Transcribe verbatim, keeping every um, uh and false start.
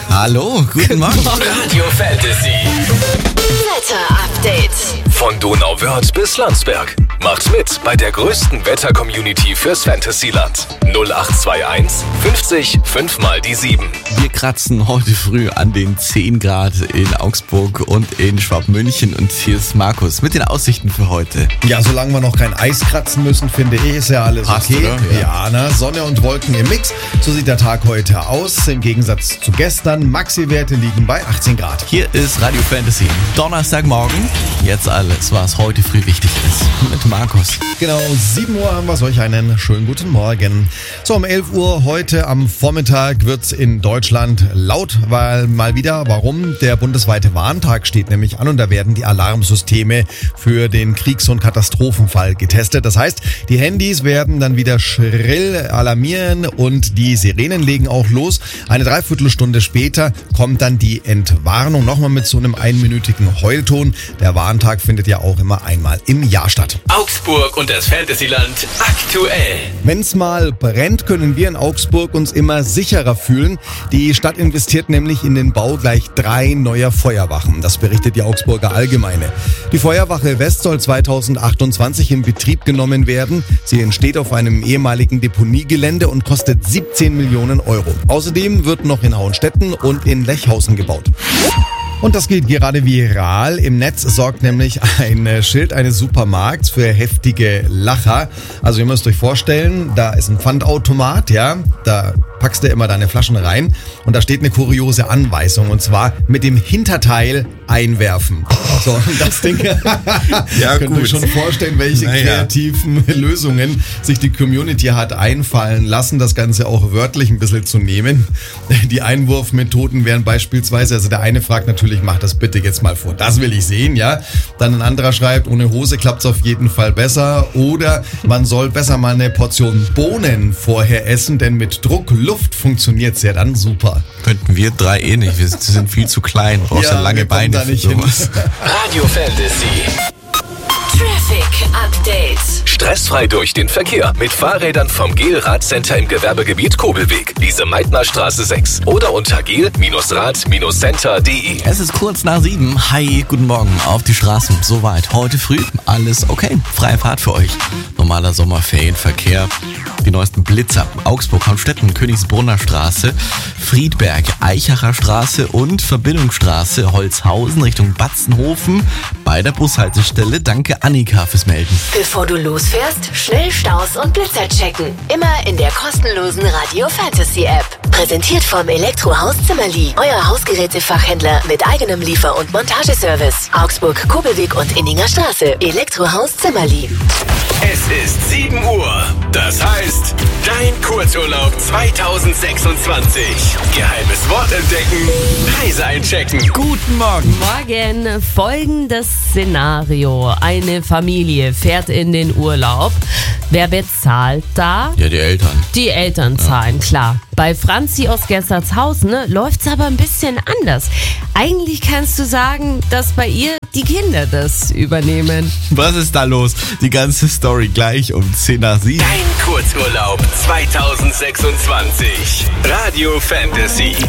Hallo, guten Morgen. Radio Fantasy. Wetter-Update. Von Donauwörth bis Landsberg. Macht mit bei der größten Wetter-Community fürs Fantasyland. null acht zwei eins fünfzig fünf mal die sieben. Wir kratzen heute früh an den zehn Grad in Augsburg und in Schwabmünchen. Und hier ist Markus mit den Aussichten für heute. Ja, solange wir noch kein Eis kratzen müssen, finde ich, ist ja alles Passt, okay. oder? Ja. Ja, ne? Sonne und Wolken im Mix. So sieht der Tag heute aus. Im Gegensatz zu gestern. Maxi-Werte liegen bei achtzehn Grad. Hier ist Radio Fantasy. Donnerstagmorgen. Jetzt alles, was heute früh wichtig ist. Mit Markus. Genau, sieben Uhr haben wir euch einen schönen guten Morgen. So, um elf Uhr heute am Vormittag wird's in Deutschland laut, weil mal wieder, warum? Der bundesweite Warntag steht nämlich an und da werden die Alarmsysteme für den Kriegs- und Katastrophenfall getestet. Das heißt, die Handys werden dann wieder schrill alarmieren und die Sirenen legen auch los. Eine Dreiviertelstunde später kommt dann die Entwarnung, nochmal mit so einem einminütigen Heulton. Der Warntag findet ja auch immer einmal im Jahr statt. Augsburg und das Fantasyland aktuell. Wenn's mal brennt, können wir in Augsburg uns immer sicherer fühlen. Die Stadt investiert nämlich in den Bau gleich drei neuer Feuerwachen. Das berichtet die Augsburger Allgemeine. Die Feuerwache West soll zweitausendachtundzwanzig in Betrieb genommen werden. Sie entsteht auf einem ehemaligen Deponiegelände und kostet siebzehn Millionen Euro. Außerdem wird noch in Hauenstetten und in Lechhausen gebaut. Und das geht gerade viral. Im Netz sorgt nämlich ein Schild eines Supermarkts für heftige Lacher. Also ihr müsst euch vorstellen, da ist ein Pfandautomat, ja, da packst du immer deine Flaschen rein und da steht eine kuriose Anweisung und zwar mit dem Hinterteil einwerfen. So, das Ding Ja, könnt ihr euch schon vorstellen, welche Naja. kreativen Lösungen sich die Community hat einfallen lassen, das Ganze auch wörtlich ein bisschen zu nehmen. Die Einwurfmethoden wären beispielsweise, also der eine fragt natürlich, mach das bitte jetzt mal vor, das will ich sehen, ja. Dann ein anderer schreibt, ohne Hose klappt's auf jeden Fall besser oder man soll besser mal eine Portion Bohnen vorher essen, denn mit Druck, Luft funktioniert's ja dann super. Könnten wir drei eh nicht. Wir sind viel zu klein. Brauchst ja, lange wir kommen Beine da für nicht hin. sowas. Radio Fantasy. Traffic Update. Stressfrei durch den Verkehr mit Fahrrädern vom Gel-Rad-Center im Gewerbegebiet Kobelweg, Lise Meitner Straße sechs oder unter gel Rad Center punkt de. Es ist kurz nach sieben. Hi, guten Morgen auf die Straßen. Soweit heute früh. Alles okay. Freie Fahrt für euch. Normaler Sommerferienverkehr. Die neuesten Blitzer. Augsburg, Hamstetten, Königsbrunner Straße, Friedberg, Eichacher Straße und Verbindungsstraße, Holzhausen Richtung Batzenhofen. Bei der Bushaltestelle. Danke Annika fürs Melden. Bevor du losfährst, schnell Staus und Blitzer checken. Immer in der kostenlosen Radio Fantasy App. Präsentiert vom Elektrohaus Zimmerli. Euer Hausgerätefachhändler mit eigenem Liefer- und Montageservice. Augsburg, Kobelweg und Inninger Straße. Elektrohaus Zimmerli. Es ist sieben Uhr. Das heißt, dein Kurzurlaub zweitausendsechsundzwanzig. Geheimes Wort entdecken, Preise einchecken. Guten Morgen. Morgen, folgendes Szenario. Eine Familie fährt in den Urlaub. Wer bezahlt da? Ja, die Eltern. Die Eltern zahlen, klar. Bei Franzi aus Gerstardshausen ne, läuft's aber ein bisschen anders. Eigentlich kannst du sagen, dass bei ihr die Kinder das übernehmen. Was ist da los? Die ganze Story gleich um zehn nach sieben. Dein Kurzurlaub zweitausendsechsundzwanzig. Radio Fantasy.